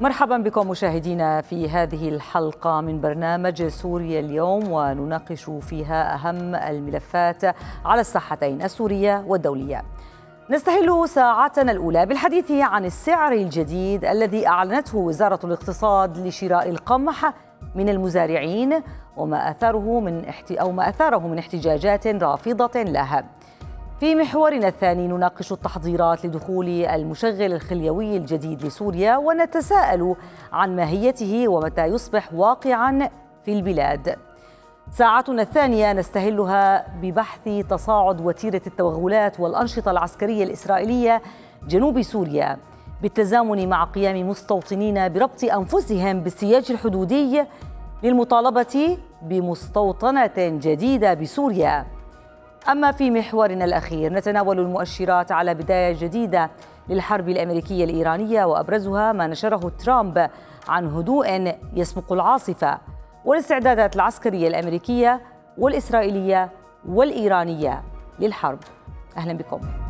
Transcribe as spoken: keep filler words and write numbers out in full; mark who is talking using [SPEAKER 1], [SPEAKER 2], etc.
[SPEAKER 1] مرحبا بكم مشاهدينا في هذه الحلقة من برنامج سوريا اليوم، ونناقش فيها أهم الملفات على الساحتين السورية والدولية. نستهل ساعتنا الأولى بالحديث عن السعر الجديد الذي أعلنته وزارة الاقتصاد لشراء القمح من المزارعين، وما أثاره من احت... أو ما أثاره من احتجاجات رافضة لها. في محورنا الثاني نناقش التحضيرات لدخول المشغل الخليوي الجديد لسوريا، ونتساءل عن ماهيته ومتى يصبح واقعاً في البلاد. ساعتنا الثانية نستهلها ببحث تصاعد وتيرة التوغلات والأنشطة العسكرية الإسرائيلية جنوب سوريا، بالتزامن مع قيام مستوطنين بربط أنفسهم بالسياج الحدودي للمطالبة بمستوطنة جديدة بسوريا. أما في محورنا الأخير نتناول المؤشرات على بداية جديدة للحرب الأمريكية الإيرانية، وأبرزها ما نشره ترامب عن هدوء يسبق العاصفة، والاستعدادات العسكرية الأمريكية والإسرائيلية والإيرانية للحرب. أهلا بكم.